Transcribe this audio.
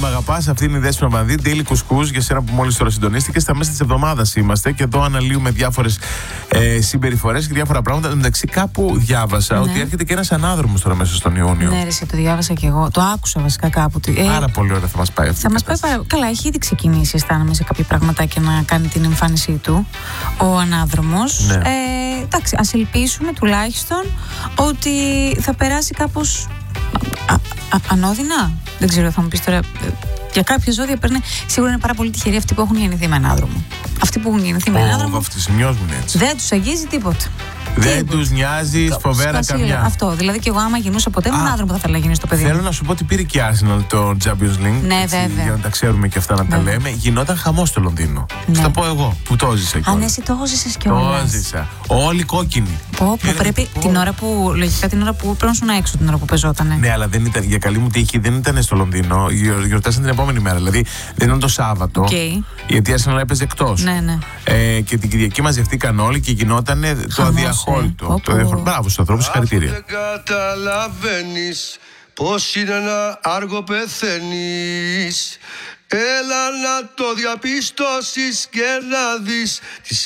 μ' αγαπάς, αυτή είναι η Δέσποινα Βανδύ. Daily Κουσκούς, για σένα που μόλις τώρα συντονίστηκες. Στα μέσα της εβδομάδας είμαστε και εδώ αναλύουμε διάφορες συμπεριφορές και διάφορα πράγματα. Εν τω μεταξύ, κάπου διάβασα ότι έρχεται και ένας ανάδρομος τώρα μέσα στον Ιούνιο. Ναι, ρε, το διάβασα κι εγώ. Το άκουσα βασικά κάπου. Πάρα πολύ ωραία θα μας πάει αυτή. Θα μας πάει καλά, έχει ήδη ξεκινήσει, αισθάνομαι, σε κάποια πραγματάκια να κάνει την εμφάνισή του ο ανάδρομος. Ναι. Εντάξει, ας ελπίσουμε τουλάχιστον ότι θα περάσει κάπως ανώδυνα. Δεν ξέρω, θα μου πεις τώρα. Για κάποια ζώδια σίγουρα είναι πάρα πολύ τυχεροί αυτοί που έχουν γεννηθεί με ανάδρομο. Αυτοί που έχουν γεννηθεί με ανάδρομο. Βαφτισιμιός μου είναι έτσι. Δεν τους αγγίζει τίποτα. Δεν τους νοιάζει φοβέρα καμιά. Αυτό. Δηλαδή και εγώ, άμα γεννούσα ποτέ με ανάδρομο, θα ήθελα να γεννήσω το παιδί. Θέλω να σου πω ότι πήρε και η Arsenal το Champions League. Ναι, βέβαια. Για να τα ξέρουμε και αυτά να τα λέμε. Γινόταν χαμός στο Λονδίνο. Ναι. Θα πω εγώ που το ζήσα εκεί. Αν εσύ το ζήσες κιόλας. Το ζήσα. Όλοι κόκκινοι. Πρέπει την ώρα που. Λογικά την ώρα που πρέπει να ήσουν έξω την ώρα που πεζότανε. Ναι, αλλά δεν ήταν, για καλή μου τύχη δεν ήταν στο Λονδίνο. Γιορτάσαν την επόμενη μέρα. Δηλαδή δεν ήταν το Σάββατο. Γιατί η Arsenal έπαιζε εκτός. Ναι. Και την Κυριακή μαζευτήκαν όλοι και γινόταν το αδιαχώρητο. Μπράβο στους ανθρώπους, συγχαρητήρια. Δεν καταλαβαίνεις πως είναι να άργο πεθαίνεις. Έλα να το διαπιστώσεις και να δεις